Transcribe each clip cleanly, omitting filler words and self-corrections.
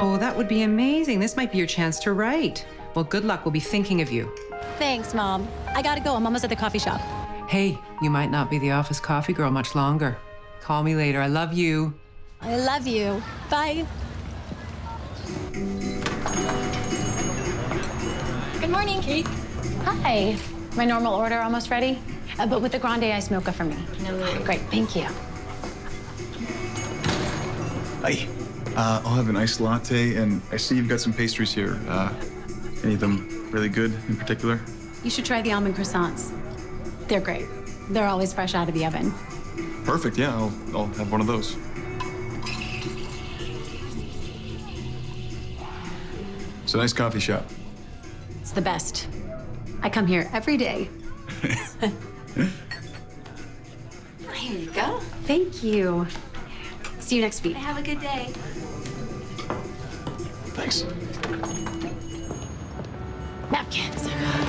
Oh, that would be amazing. This might be your chance to write. Well, good luck. We'll be thinking of you. Thanks, Mom. I gotta go. I'm almost at the coffee shop. Hey, you might not be the office coffee girl much longer. Call me later. I love you. I love you. Bye. Good morning, Kate. Hi. My normal order almost ready? But with the grande ice mocha for me. No. Great, thank you. Hi. I'll have an iced latte, and I see you've got some pastries here. Any of them really good in particular? You should try the almond croissants. They're great. They're always fresh out of the oven. Perfect, yeah, I'll have one of those. It's a nice coffee shop. It's the best. I come here every day. Here you go. Thank you. See you next week. Have a good day. Thanks. Napkins.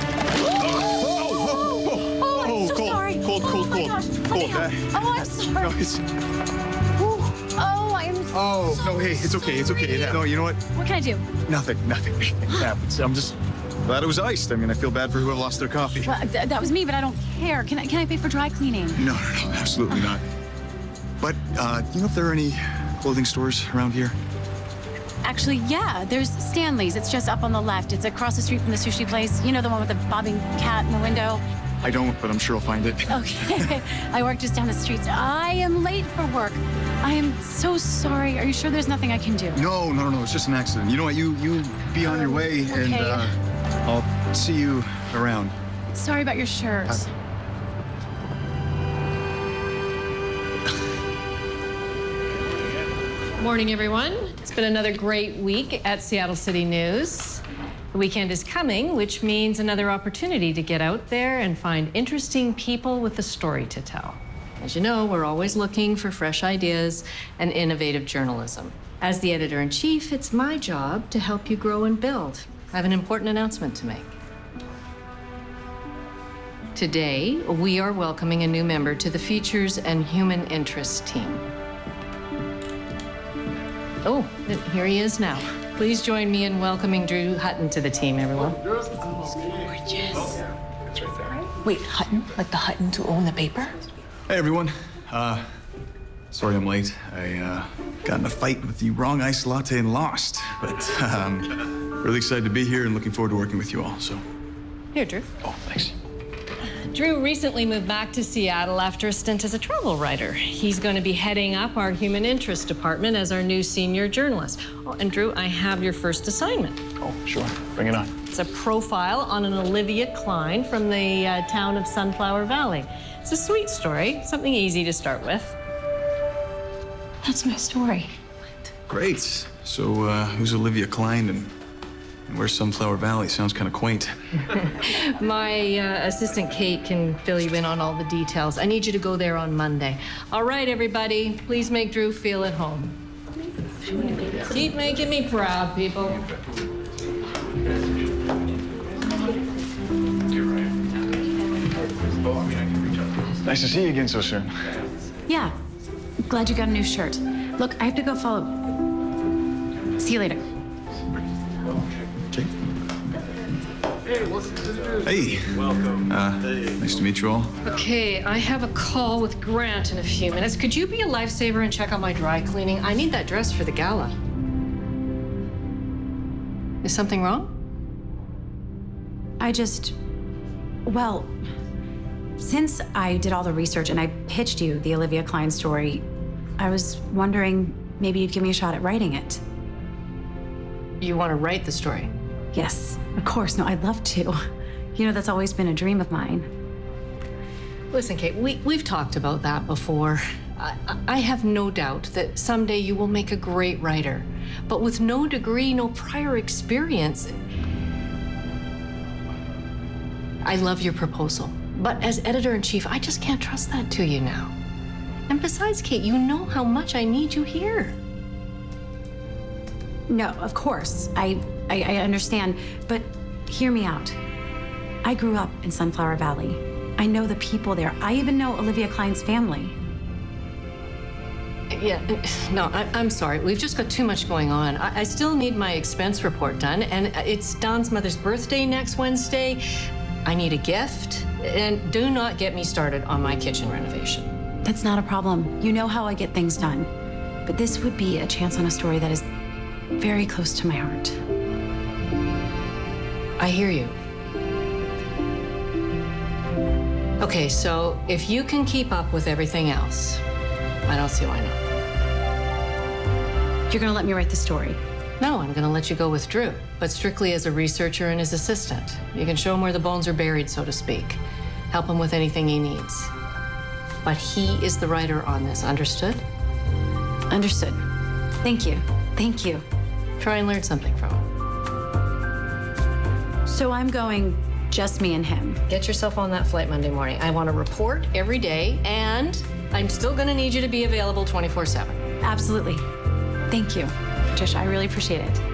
Oh, so cold, sorry. cold. Oh, my gosh. Cold. Oh, I'm sorry. No, it's... Oh, I am Oh, so no, hey, it's okay, it's okay. No, you know what? What can I do? Nothing. It happens. I'm just glad it was iced. I mean, I feel bad for whoever lost their coffee. Well, that was me, but I don't care. Can I pay for dry cleaning? No, absolutely not. But, do you know if there are any clothing stores around here? Actually, yeah. There's Stanley's. It's just up on the left. It's across the street from the sushi place. You know, the one with the bobbing cat in the window? I don't, but I'm sure I'll find it. Okay. I work just down the street. I am late for work. I am so sorry. Are you sure there's nothing I can do? No. It's just an accident. You know what? You be on your way, okay. and I'll see you around. Sorry about your shirt. Morning, everyone. It's been another great week at Seattle City News. The weekend is coming, which means another opportunity to get out there and find interesting people with a story to tell. As you know, we're always looking for fresh ideas and innovative journalism. As the editor-in-chief, it's my job to help you grow and build. I have an important announcement to make. Today, we are welcoming a new member to the Features and Human Interest team. Oh, here he is now. Please join me in welcoming Drew Hutton to the team, everyone. Gorgeous. It's right there. Wait, Hutton? Like the Huttons who own the paper? Hey, everyone. Sorry I'm late. I got in a fight with the wrong iced latte and lost. But really excited to be here and looking forward to working with you all, so. Here, Drew. Oh, thanks. Drew recently moved back to Seattle after a stint as a travel writer. He's going to be heading up our Human Interest Department as our new senior journalist. Oh, and Drew, I have your first assignment. Oh, sure. Bring it on. It's a profile on an Olivia Klein from the town of Sunflower Valley. It's a sweet story, something easy to start with. That's my story. Great. So, who's Olivia Klein and where's Sunflower Valley? Sounds kind of quaint. My assistant, Kate, can fill you in on all the details. I need you to go there on Monday. All right, everybody, please make Drew feel at home. Keep making me proud, people. Nice to see you again so soon. Yeah. Glad you got a new shirt. Look, I have to go follow. See you later. Okay. Hey. Welcome. Nice to meet you all. Okay, I have a call with Grant in a few minutes. Could you be a lifesaver and check on my dry cleaning? I need that dress for the gala. Is something wrong? Well, since I did all the research and I pitched you the Olivia Klein story, I was wondering maybe you'd give me a shot at writing it. You want to write the story? Yes, of course. No, I'd love to. You know, that's always been a dream of mine. Listen, Kate, we've talked about that before. I have no doubt that someday you will make a great writer. But with no degree, no prior experience, I love your proposal. But as editor-in-chief, I just can't trust that to you now. And besides, Kate, you know how much I need you here. No, of course. I understand, but hear me out. I grew up in Sunflower Valley. I know the people there. I even know Olivia Klein's family. Yeah, no, I'm sorry. We've just got too much going on. I still need my expense report done, and it's Don's mother's birthday next Wednesday. I need a gift, and do not get me started on my kitchen renovation. That's not a problem. You know how I get things done. But this would be a chance on a story that is very close to my heart. I hear you. Okay, so if you can keep up with everything else, I don't see why not. You're gonna let me write the story? No, I'm gonna let you go with Drew, but strictly as a researcher and his assistant. You can show him where the bones are buried, so to speak. Help him with anything he needs. But he is the writer on this, understood? Understood. Thank you. Thank you. Try and learn something from him. So I'm going just me and him. Get yourself on that flight Monday morning. I want to report every day, and I'm still gonna need you to be available 24/7. Absolutely. Thank you, Patricia. I really appreciate it.